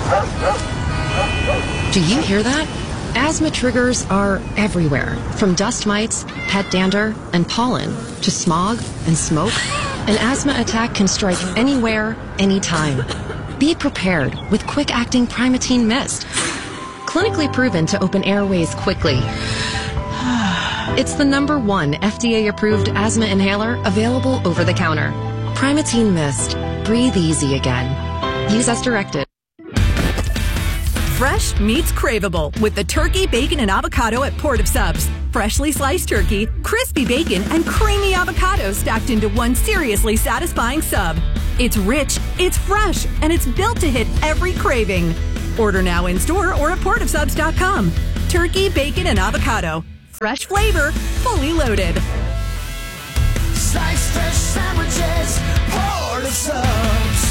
Do you hear that? Asthma triggers are everywhere, from dust mites, pet dander, and pollen, to smog and smoke. An asthma attack can strike anywhere, anytime. Be prepared with quick-acting Primatene Mist. Clinically proven to open airways quickly. It's the #1 FDA-approved asthma inhaler available over the counter. Primatene Mist. Breathe easy again. Use as directed. Fresh meets craveable with the turkey, bacon, and avocado at Port of Subs. Freshly sliced turkey, crispy bacon, and creamy avocado stacked into one seriously satisfying sub. It's rich, it's fresh, and it's built to hit every craving. Order now in-store or at portofsubs.com. Turkey, bacon, and avocado. Fresh flavor, fully loaded. Slice fresh sandwiches, Port of Subs.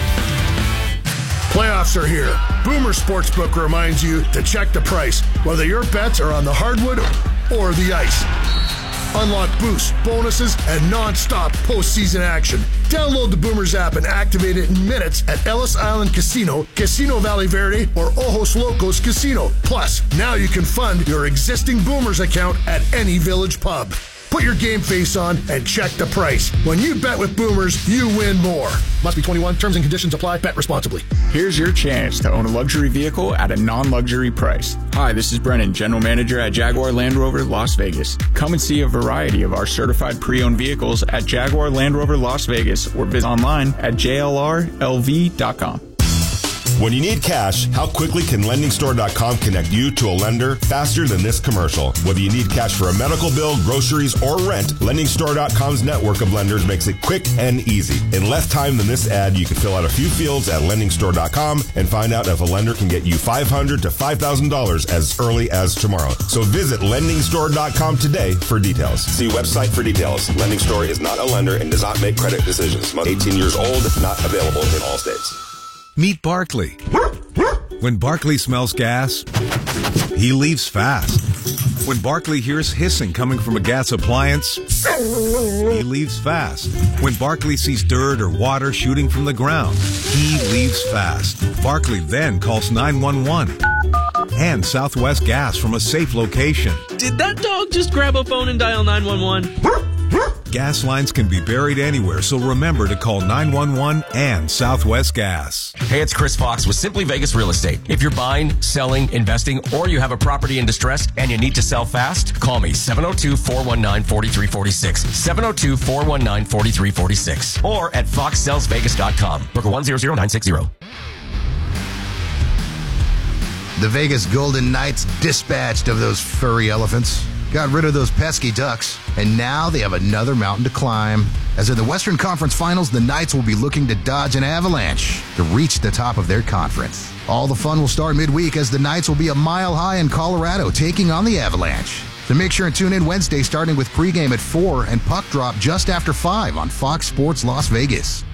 Playoffs are here. Boomer Sportsbook reminds you to check the price, whether your bets are on the hardwood or the ice. Unlock boosts, bonuses, and non-stop postseason action. Download the Boomers app and activate it in minutes at Ellis Island Casino, Casino Valley Verde, or Ojos Locos Casino. Plus, now you can fund your existing Boomers account at any Village pub. Put your game face on and check the price. When you bet with Boomers, you win more. Must be 21. Terms and conditions apply. Bet responsibly. Here's your chance to own a luxury vehicle at a non-luxury price. Hi, this is Brennan, General Manager at Jaguar Land Rover Las Vegas. Come and see a variety of our certified pre-owned vehicles at Jaguar Land Rover Las Vegas or visit online at jlrlv.com. When you need cash, how quickly can LendingStore.com connect you to a lender faster than this commercial? Whether you need cash for a medical bill, groceries, or rent, LendingStore.com's network of lenders makes it quick and easy. In less time than this ad, you can fill out a few fields at LendingStore.com and find out if a lender can get you $500 to $5,000 as early as tomorrow. So visit LendingStore.com today for details. See website for details. Lending Store is not a lender and does not make credit decisions. Must 18 years old, not available in all states. Meet Barkley. When Barkley smells gas, he leaves fast. When Barkley hears hissing coming from a gas appliance, he leaves fast. When Barkley sees dirt or water shooting from the ground, he leaves fast. Barkley then calls 911 and Southwest Gas from a safe location. Did that dog just grab a phone and dial 911? Gas lines can be buried anywhere, so remember to call 911 and Southwest Gas. Hey, it's Chris Fox with Simply Vegas Real Estate. If you're buying, selling, investing, or you have a property in distress and you need to sell fast, call me 702-419-4346. 702-419-4346. Or at foxsellsvegas.com. Broker 100960. The Vegas Golden Knights dispatched of those furry elephants, got rid of those pesky ducks, and now they have another mountain to climb. As in the Western Conference Finals, the Knights will be looking to dodge an avalanche to reach the top of their conference. All the fun will start midweek as the Knights will be a mile high in Colorado taking on the Avalanche. So make sure and tune in Wednesday starting with pregame at 4 and puck drop just after 5 on Fox Sports Las Vegas.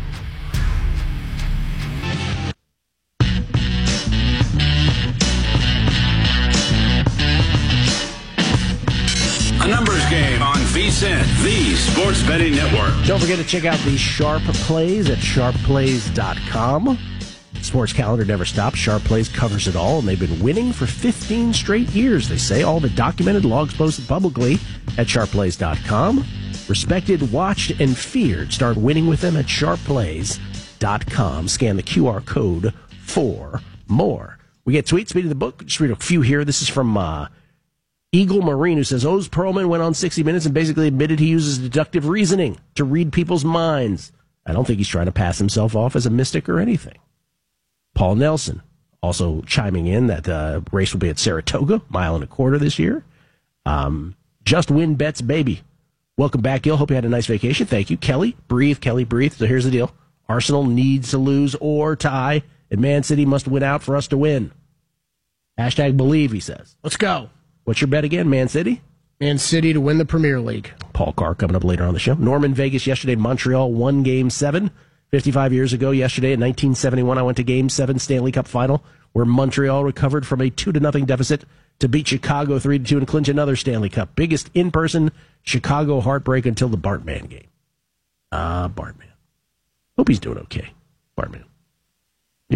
A numbers game on VSiN, the Sports Betting Network. Don't forget to check out the Sharp Plays at sharpplays.com. Sports calendar never stops. Sharp Plays covers it all, and they've been winning for 15 straight years. They say all the documented logs posted publicly at sharpplays.com. Respected, watched, and feared. Start winning with them at sharpplays.com. Scan the QR code for more. We get tweets, speed of the book. Just read a few here. This is from Eagle Marine, who says, Oz Perlman went on 60 Minutes and basically admitted he uses deductive reasoning to read people's minds. I don't think he's trying to pass himself off as a mystic or anything. Paul Nelson also chiming in that the race will be at Saratoga, 1.25 miles this year. Just win bets, baby. Welcome back, Gil. Hope you had a nice vacation. Thank you. Kelly, breathe. So here's the deal. Arsenal needs to lose or tie, and Man City must win out for us to win. Hashtag believe, he says. Let's go. What's your bet again, Man City? Man City to win the Premier League. Paul Carr coming up later on the show. Norman Vegas yesterday, Montreal won Game 7. 55 years ago yesterday in 1971, I went to Game 7 Stanley Cup Final, where Montreal recovered from a 2-0 deficit to beat Chicago 3-2 and clinch another Stanley Cup. Biggest in-person Chicago heartbreak until the Bartman game. Bartman. Hope he's doing okay, Bartman. You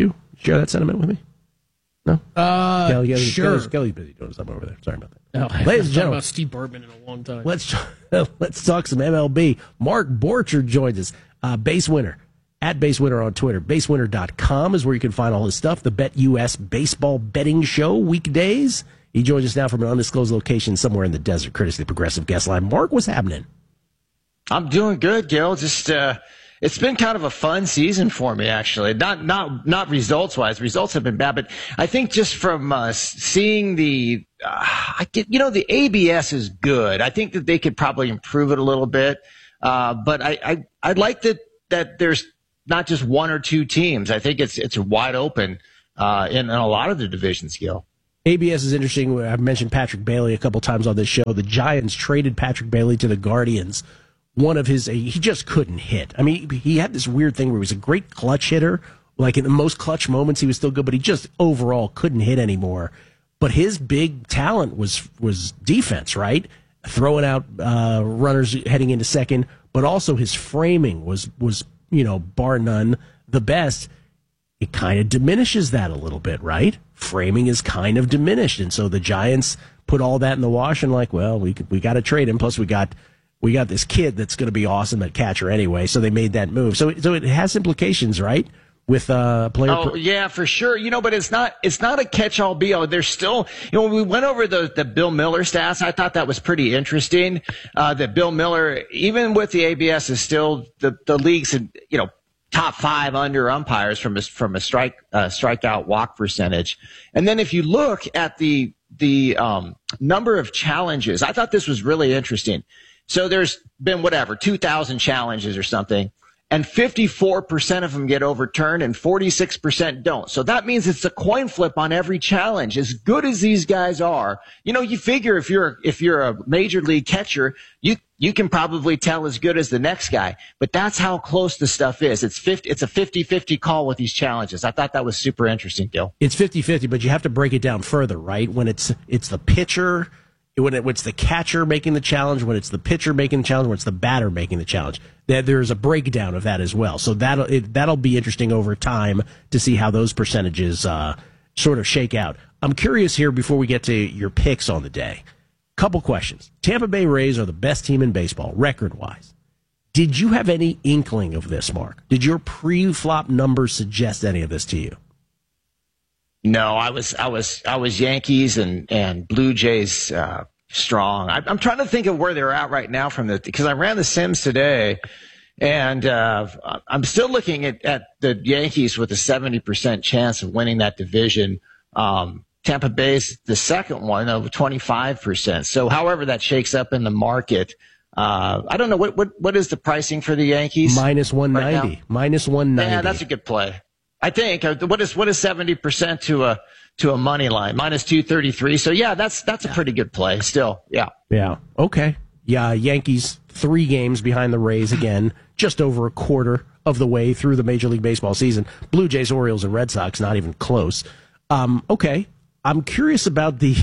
Share that sentiment with me? No? Sure. Kelly's busy doing something over there. Sorry about that. No, I haven't thought about Steve Bergman in a long time. Let's talk some MLB. Mark Borchard joins us. Base Winner. At Base Winner on Twitter. BaseWinner.com is where you can find all his stuff. The BetUS Baseball Betting Show weekdays. He joins us now from an undisclosed location somewhere in the desert, courtesy of the Progressive Guest Line. Mark, what's happening? I'm doing good, Gil. Just it's been kind of a fun season for me, actually. Not results wise. Results have been bad, but I think just from seeing the ABS is good. I think that they could probably improve it a little bit. But I like that there's not just one or two teams. I think it's wide open in a lot of the divisions, Gil. ABS is interesting. I've mentioned Patrick Bailey a couple times on this show. The Giants traded Patrick Bailey to the Guardians. He just couldn't hit. I mean, he had this weird thing where he was a great clutch hitter. Like in the most clutch moments, he was still good, but he just overall couldn't hit anymore. But his big talent was defense, right? Throwing out runners heading into second, but also his framing was bar none the best. It kind of diminishes that a little bit, right? Framing is kind of diminished, and so the Giants put all that in the wash and we got to trade him. Plus, we got this kid that's going to be awesome at catcher anyway. So they made that move. So it has implications, right? With player. Oh yeah, for sure. But it's not a catch-all be-all. There's still, when we went over the Bill Miller stats, I thought that was pretty interesting. That Bill Miller, even with the ABS, is still the league's top 5 under umpires from a strikeout walk percentage. And then if you look at the number of challenges, I thought this was really interesting. So there's been 2,000 challenges or something, and 54% of them get overturned and 46% don't. So that means it's a coin flip on every challenge. As good as these guys are, you figure if you're a major league catcher, you can probably tell as good as the next guy. But that's how close the stuff is. It's a 50-50 call with these challenges. I thought that was super interesting, Gil. It's 50-50, but you have to break it down further, right? When it's the pitcher, when it's the catcher making the challenge, when it's the pitcher making the challenge, when it's the batter making the challenge. There's a breakdown of that as well. So that'll be interesting over time to see how those percentages sort of shake out. I'm curious here before we get to your picks on the day. Couple questions. Tampa Bay Rays are the best team in baseball, record-wise. Did you have any inkling of this, Mark? Did your pre-flop numbers suggest any of this to you? No, I was Yankees and Blue Jays strong. I'm trying to think of where they're at right now because I ran the Sims today, and I'm still looking at the Yankees with a 70% chance of winning that division. Tampa Bay's the second one, over 25%. So however that shakes up in the market, I don't know what is the pricing for the Yankees? Minus 190. Right Minus 190. Yeah, that's a good play. I think what is 70% to a money line? Minus 233. So yeah, that's a pretty good play still. Yeah. Yeah. Okay. Yeah. Yankees 3 games behind the Rays again, just over a quarter of the way through the Major League Baseball season. Blue Jays, Orioles, and Red Sox not even close. Okay. I'm curious about the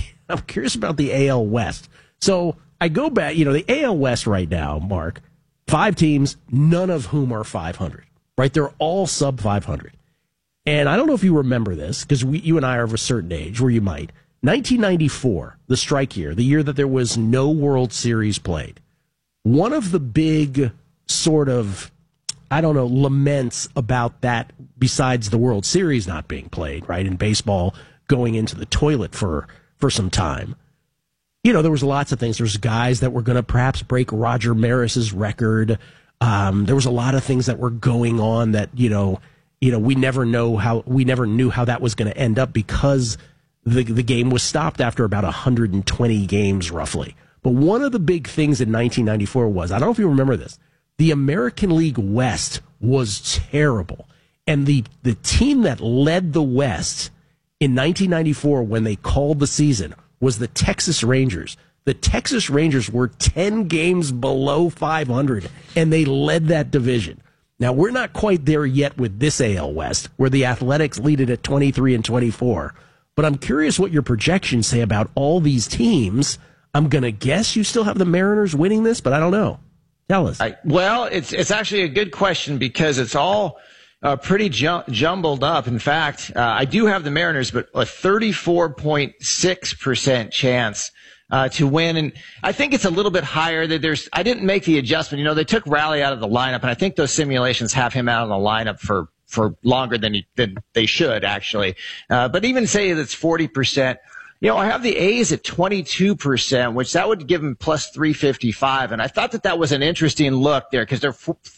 AL West. So I go back, the AL West right now, Mark, 5 teams, none of whom are 500, right? They're all sub 500. And I don't know if you remember this, because you and I are of a certain age, where you might. 1994, the strike year, the year that there was no World Series played. One of the big sort of, laments about that, besides the World Series not being played, right, in baseball going into the toilet for some time. There was lots of things. There was guys that were going to perhaps break Roger Maris's record. There was a lot of things that were going on that, we never knew how that was going to end up because the game was stopped after about 120 games roughly. But one of the big things in 1994 was, I don't know if you remember this, the American League West was terrible. And the team that led the West in 1994 when they called the season was the Texas Rangers. The Texas Rangers were 10 games below 500, and they led that division. Now, we're not quite there yet with this AL West, where the Athletics lead it at 23 and 24. But I'm curious what your projections say about all these teams. I'm going to guess you still have the Mariners winning this, but I don't know. Tell us. Well, it's actually a good question because it's all pretty jumbled up. In fact, I do have the Mariners, but a 34.6% chance to win. And I think it's a little bit higher. I didn't make the adjustment. You know, they took Raleigh out of the lineup, and I think those simulations have him out of the lineup for longer than they should, actually. But even say that's 40%. You know, I have the A's at 22%, which that would give them plus 355. And I thought that was an interesting look there because they're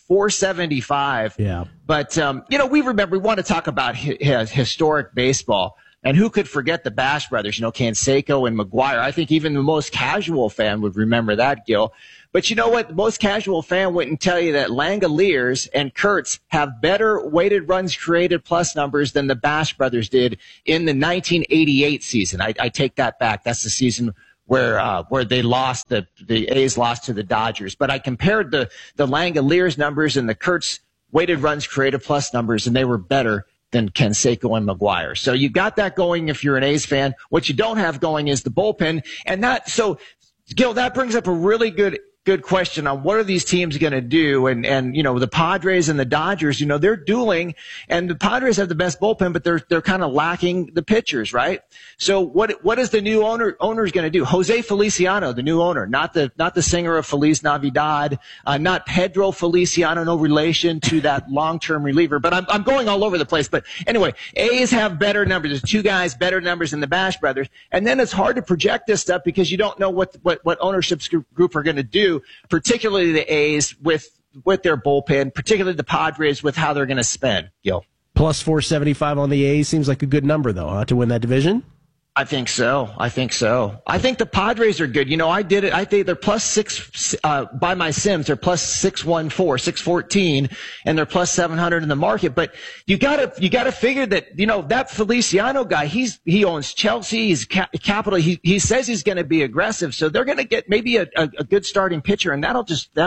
475. Yeah. But, you know, we want to talk about historic baseball. And who could forget the Bash brothers, you know, Canseco and McGuire. I think even the most casual fan would remember that, Gil. But you know what? The most casual fan wouldn't tell you that Langoliers and Kurtz have better weighted runs created plus numbers than the Bash brothers did in the 1988 season. I take that back. That's the season where they lost, the A's lost to the Dodgers. But I compared the Langoliers numbers and the Kurtz weighted runs created plus numbers, and they were better than Canseco and McGuire. So you got that going if you're an A's fan. What you don't have going is the bullpen. So, Gil, that brings up a really good question on what are these teams going to do? And, you know, the Padres and the Dodgers, you know, they're dueling, and the Padres have the best bullpen, but they're kind of lacking the pitchers, right? So what is the new owner's going to do? Jose Feliciano, the new owner, not the singer of Feliz Navidad, not Pedro Feliciano, no relation to that long-term reliever, but I'm going all over the place. But anyway, A's have better numbers. There's two guys, better numbers than the Bash brothers. And then it's hard to project this stuff because you don't know what ownership group are going to do, particularly the A's with their bullpen, particularly the Padres with how they're going to spend, Gil. Plus 475 on the A's seems like a good number, though, to win that division. I think so. I think the Padres are good. You know, I did it. I think they're plus 6, by my Sims, they're plus 614, 614, and they're plus 700 in the market. But you gotta figure that, you know, that Feliciano guy, he owns Chelsea, he's capital. He says he's going to be aggressive. So they're going to get maybe a good starting pitcher, and that'll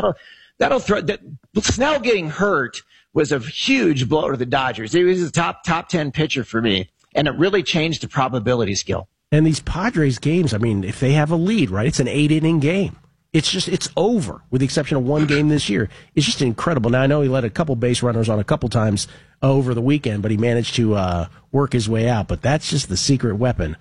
throw that. Snell getting hurt was a huge blow to the Dodgers. He was a top 10 pitcher for me. And it really changed the probabilities, Gil. And these Padres games, I mean, if they have a lead, right, it's an 8-inning game. It's over, with the exception of one game this year. It's just incredible. Now, I know he let a couple base runners on a couple times over the weekend, but he managed to work his way out. But that's just the secret weapon.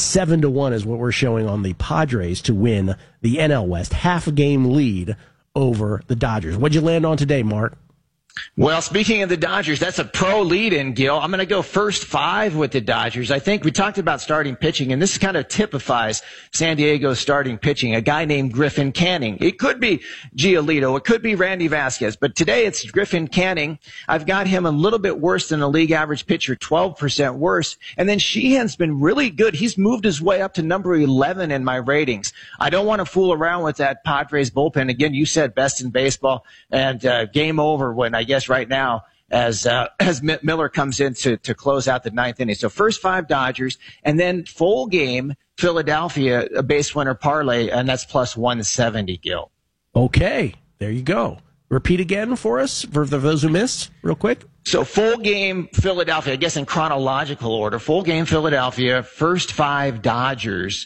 7-1 is what we're showing on the Padres to win the NL West. Half a game lead over the Dodgers. What'd you land on today, Mark? Well, speaking of the Dodgers, that's a pro lead-in, Gil. I'm going to go first 5 with the Dodgers. I think we talked about starting pitching, and this kind of typifies San Diego's starting pitching, a guy named Griffin Canning. It could be Giolito. It could be Randy Vasquez. But today it's Griffin Canning. I've got him a little bit worse than a league average pitcher, 12% worse. And then Sheehan's been really good. He's moved his way up to number 11 in my ratings. I don't want to fool around with that Padres bullpen. Again, you said best in baseball, and game over when I guess right now as Miller comes in to close out the 9th inning. So first 5 Dodgers, and then full game Philadelphia, a base winner parlay, and that's plus 170, Gil. Okay, there you go. Repeat again for us, for those who missed, real quick. So full game Philadelphia, I guess in chronological order, full game Philadelphia, first 5 Dodgers,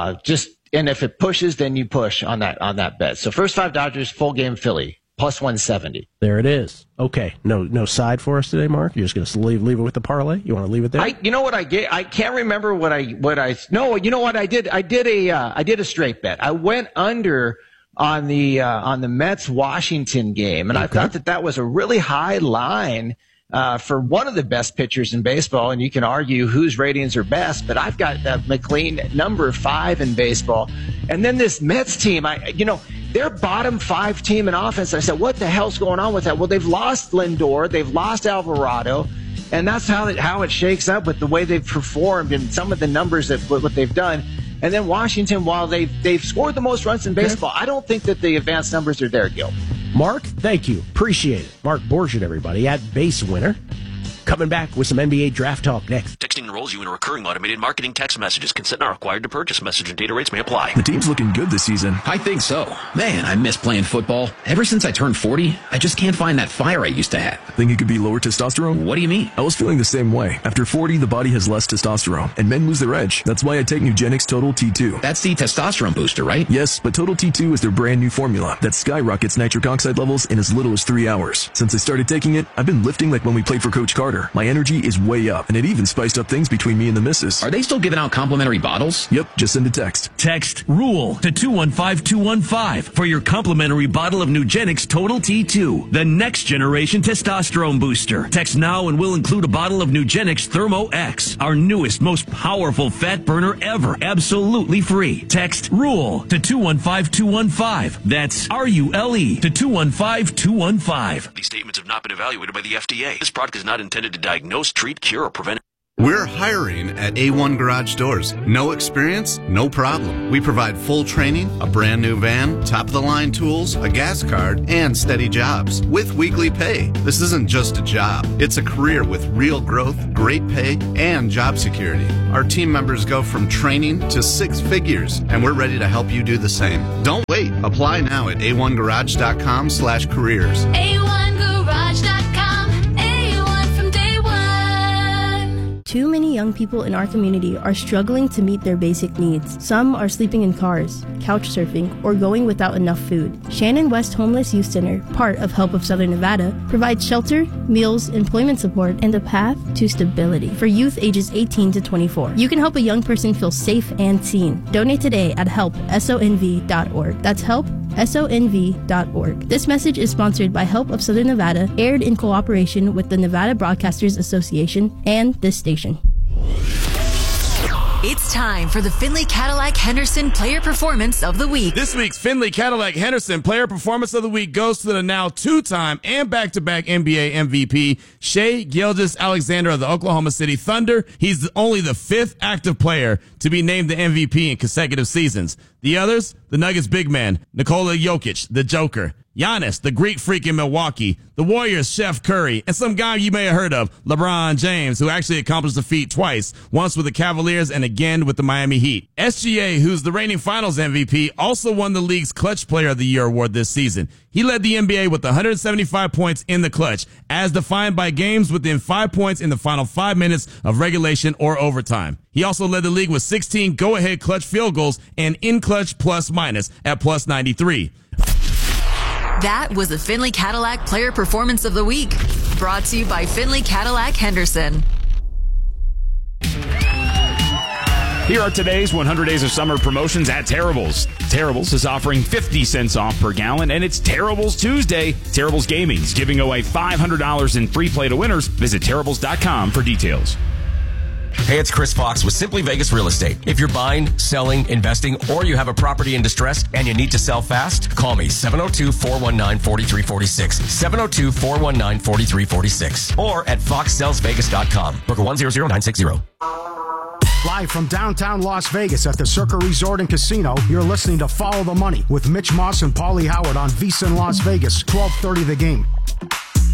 and if it pushes, then you push on that bet. So first 5 Dodgers, full game Philly. Plus 170. There it is. Okay. No side for us today, Mark? You're just going to leave it with the parlay? You want to leave it there? You know what I get? I can't remember no, you know what I did? I did a straight bet. I went under on the Mets Washington game, and I thought that was a really high line for one of the best pitchers in baseball, and you can argue whose ratings are best, but I've got McLean number 5 in baseball. And then this Mets team, their bottom 5 team in offense. I said, what the hell's going on with that? Well, they've lost Lindor, they've lost Alvarado, and that's how it shakes up with the way they've performed and some of the numbers that what they've done. And then Washington, while they've scored the most runs in baseball, I don't think that the advanced numbers are there, Gil. Mark, thank you. Appreciate it. Mark Borchardt, everybody, at Base Winner. Coming back with some NBA draft talk next. Texting enrolls you in a recurring automated marketing text messages. Consent not required to purchase. Message and data rates may apply. The team's looking good this season. I think so. Man, I miss playing football. Ever since I turned 40, I just can't find that fire I used to have. Think it could be lower testosterone? What do you mean? I was feeling the same way. After 40, the body has less testosterone, and men lose their edge. That's why I take Nugenix Total T2. That's the testosterone booster, right? Yes, but Total T2 is their brand new formula that skyrockets nitric oxide levels in as little as 3 hours. Since I started taking it, I've been lifting like when we played for Coach Carter. My energy is way up, and it even spiced up things between me and the missus. Are they still giving out complimentary bottles? Yep, just send a text. Text RULE to 215-215 for your complimentary bottle of Nugenix Total T2, the next generation testosterone booster. Text now and we'll include a bottle of Nugenix Thermo X, our newest, most powerful fat burner ever, absolutely free. Text RULE to 215-215. That's RULE to 215-215. These statements have not been evaluated by the FDA. This product is not intended to diagnose, treat, cure, or prevent. We're hiring at A1 Garage Doors. No experience? No problem. We provide full training, a brand new van, top-of-the-line tools, a gas card, and steady jobs with weekly pay. This isn't just a job. It's a career with real growth, great pay, and job security. Our team members go from training to 6 figures, and we're ready to help you do the same. Don't wait. Apply now at a1garage.com/careers. A1garage.com. A1 from day one. Too many young people in our community are struggling to meet their basic needs. Some are sleeping in cars, couch surfing, or going without enough food. Shannon West Homeless Youth Center, part of Help of Southern Nevada, provides shelter, meals, employment support, and a path to stability for youth ages 18 to 24. You can help a young person feel safe and seen. Donate today at helpsonv.org. That's helpsonv.org. This message is sponsored by Help of Southern Nevada, aired in cooperation with the Nevada Broadcasters Association and this station. It's time for the Findlay Cadillac Henderson Player Performance of the Week. This week's Findlay Cadillac Henderson Player Performance of the Week goes to the now two-time and back-to-back NBA MVP, Shai Gilgeous-Alexander of the Oklahoma City Thunder. He's only the 5th active player to be named the MVP in consecutive seasons. The others, the Nuggets big man, Nikola Jokic, the Joker, Giannis, the Greek freak in Milwaukee, the Warriors' Chef Curry, and some guy you may have heard of, LeBron James, who actually accomplished the feat twice, once with the Cavaliers and again with the Miami Heat. SGA, who's the reigning Finals MVP, also won the league's Clutch Player of the Year award this season. He led the NBA with 175 points in the clutch, as defined by games within 5 points in the final 5 minutes of regulation or overtime. He also led the league with 16 go-ahead clutch field goals and in-clutch plus-minus at plus 93. That was the Findlay Cadillac Player Performance of the Week, brought to you by Findlay Cadillac Henderson. Here are today's 100 Days of Summer promotions at Terrible's. Terrible's is offering 50 cents off per gallon, and it's Terrible's Tuesday. Terrible's Gaming's giving away $500 in free play to winners. Visit Terrible's.com for details. Hey, it's Chris Fox with Simply Vegas Real Estate. If you're buying, selling, investing, or you have a property in distress and you need to sell fast, call me 702-419-4346. 702-419-4346. Or at foxsellsvegas.com. Booker 100960. Live from downtown Las Vegas at the Circa Resort and Casino, you're listening to Follow the Money with Mitch Moss and Paulie Howard on VSiN Las Vegas, 1230 The Game.